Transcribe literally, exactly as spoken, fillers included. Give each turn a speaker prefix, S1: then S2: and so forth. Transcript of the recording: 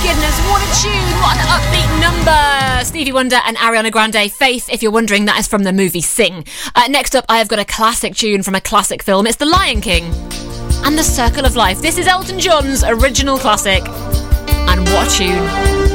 S1: goodness, what a tune, what an upbeat number. Stevie Wonder and Ariana Grande, Faith, if you're wondering, that is from the movie Sing. Uh, next up, I have got a classic tune from a classic film. It's The Lion King and The Circle of Life. This is Elton John's original classic. And what a tune.